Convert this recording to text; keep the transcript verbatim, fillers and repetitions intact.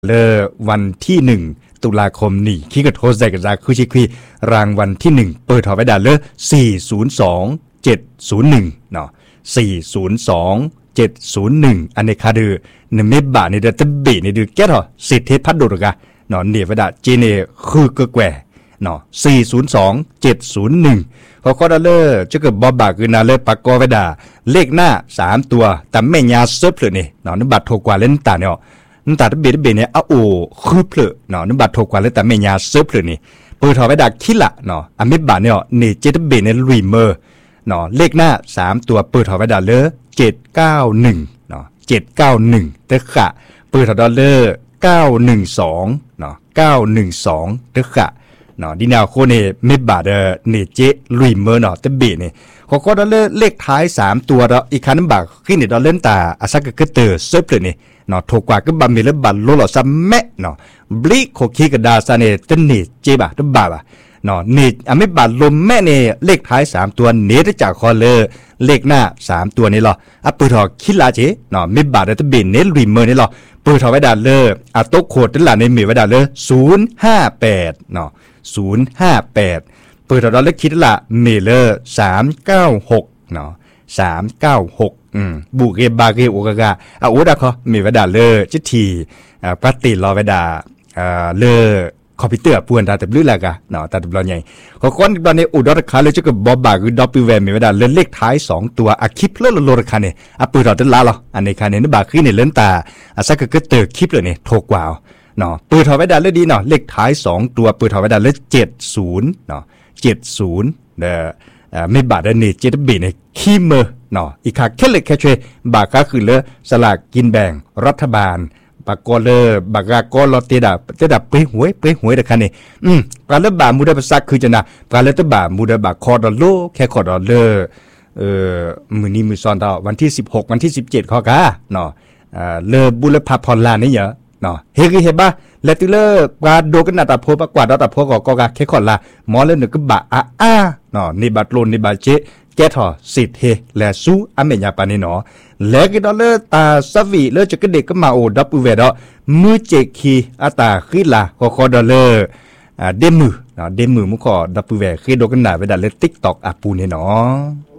เลอวันที่หนึ่งตุลาคมนี่คิดกับโทษใจกับราคุชิคุยรางวัลที่หนึ่งเปิดถอไปด่าเลอสี่ศูนย์สองเจ็ดศูนย์หนึ่งเนาะสี่ศูนย์สองเจ็ดศูนย์หนึ่งอันนี้คาดือหนึ่งเมบาในเดือนตะบีในเดือนแก่ถอสิทธิพัฒน์ดุรกะเนาะเนี่ยไปด่าจีเนคือกระแกเนาะสี่ศูนย์สองเจ็ดศูนย์หนึ่งเขาก็ได้เลอจะเกิดบอบบากคือนาเลอปากกอไปด่าเลขหน้าสามตัวแต่ไม่ยาเซิร์ฟเลยนี่เนาะนึกบัตรโทรกว่าเล่นตาเนี่ยนั่นตาตะเบียดเบียเนี่ยอ้าโอ้คืบเลยเนาะนึกบัตรโทรกว่าเล่นแต่ไม่ยาเซิร์ฟเลยนี่เปิดถอไปด่าคิละเนาะอเมบาเนี่ยนี่เจตเบียเนี่ยลุยเมอร์เนาะเลขหน้าสามตัวเปิดถอไปด่าเลอเจ็ดเก้าหนึ่งเนาะเจ็ดเก้าหนึ่งเตะขะเปิดถอดอลเลอร์เก้าหนึ่งสองเนาะเก้าหนึ่งสองเตะขะเนาะดีแนวโคเนเมบาเดเนเจลุยเมอร์เนาะตะเบียเนี่ยเขาก็ดอลเลอร์เลขท้ายสามตัวเนาะอีกคันบากขึ้นเนี่ยดอลเลอร์ตาอาซักกะเตอร์เซิร์ฟเลยนี่เนาะถูกกว่าก็บัมมีแล้วบัลโลหล่อซัมแม่เนาะบลิโคคีกระดาซาเนตเนเจบะตะบาบะเนาะเนอเมบาลมแม่เนเลขท้ายสามตัวเนตจากคอเลอร์เลขหน้าสามตัวนี่หรออะปือถอคิลาเจเนาะเมบาเดตะเบนเนลุยเมอร์นี่หรอปือถอไว้ดาเลอร์อะโตโคดนั่นล่ะในมีไว้ดาเลอร์ศูนย์ห้าแปดเนาะศูนย์ห้าแปดเปิดดอลเลขคิดละเมเลอร์สามเก้าหกเนาะสามเก้าหกอืมบุเกบาเกโอกากาอาอุดาคอมีไว้ดาเลอร์จิทีอ่าปฏิรอไว้ดาอ่าเลอคอมพิวเตอร์ป่วนตาแต่บลื้อละกะเนาะตาแต่บลอใหญ่ขอก้อนตอนนี้อุดรคาเลยจะกับบอบบาคือดอปปี้แวร์มีไว้ดาเลเลขท้ายสองตัวอะคลิปเลอโลรคาเนี่ยอะเปิดดอตลาหรออันนี้คาเนี่ยนึกบาคือเนี่ยเล่นตาอะซักก็เตอร์คลิปเลยเนี่ยโทรกว่าเนาะเปิดถอไว้ดาเลดีเนาะเลขท้ายสองตัวเปิดถอไว้ดาเลเจ็ดศูนย์เนาะเจ็ดศูนย์เด้ออ่าไม่บาดนี่เจ็ดบีในคีเมอร์เนาะอีกค่ะแค่เล็กแค่ช่วยบาก็คือเลอสลากกินแบ่งรัฐบาลปากกอเลอบากากอลอเตดาเตดาเปหวยเปหวยตะคันนี่อืมปลาเลบามูดาภาษาคือจะนะปลาเลตบามูดาบาคอดอลโลแค่คอดอลเลอเอ่อมื้อนี้มื้อซอนตาวันที่สิบหกวันที่สิบเจ็ดขอกะเนาะอ่าเลอบุรพาพรลานี่เหรอเนาะเฮกเฮบ้าและติเลอปลาโดกันนาตาโพปกว่าดอตาโพก็ก็กะแค่คอดลาหมอเลนึกบะอาอาเนาะนี่บัดโลนนี่บาเจแกทอสิทเฮและซูอเมญญาปานี่เนาะและก็ดอเลตาสวีเลจะกเด็กก็มาโอดับอุเวดอมือเจคีอาตาคิลาขอขอดอเลอ่าเดมือเนาะเดมือมุขอดับอุเวคือโดกันนาเวดาเล TikTok อ่ะปูนี่เนาะ